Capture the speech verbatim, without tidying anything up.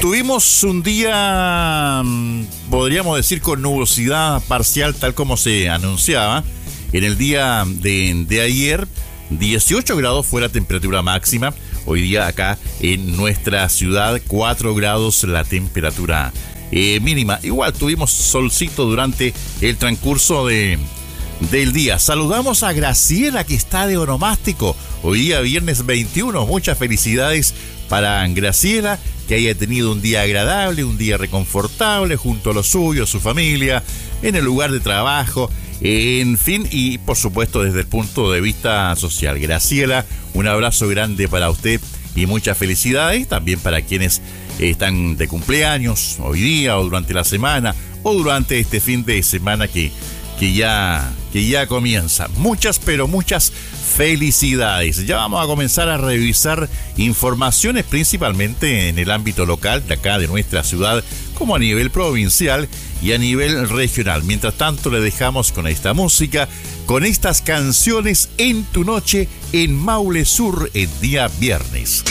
Tuvimos un día, podríamos decir, con nubosidad parcial, tal como se anunciaba. En el día de, de ayer, dieciocho grados fue la temperatura máxima. Hoy día acá en nuestra ciudad, cuatro grados la temperatura eh, mínima. Igual tuvimos solcito durante el transcurso de, del día. Saludamos a Graciela, que está de onomástico. Hoy día viernes veintiuno. Muchas felicidades para Graciela, que haya tenido un día agradable, un día reconfortable junto a los suyos, su familia, en el lugar de trabajo, en fin, y por supuesto desde el punto de vista social. Graciela, un abrazo grande para usted y muchas felicidades también para quienes están de cumpleaños hoy día o durante la semana o durante este fin de semana que, que, ya, que ya comienza. Muchas, pero muchas felicidades. Ya vamos a comenzar a revisar informaciones principalmente en el ámbito local de acá de nuestra ciudad, como a nivel provincial y a nivel regional. Mientras tanto, le dejamos con esta música, con estas canciones en tu noche en Maule Sur el día viernes.